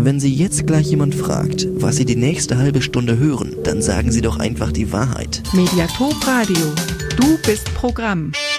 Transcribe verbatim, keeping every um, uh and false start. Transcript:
Wenn Sie jetzt gleich jemand fragt, was Sie die nächste halbe Stunde hören, dann sagen Sie doch einfach die Wahrheit. Mediathek Radio. Du bist Programm.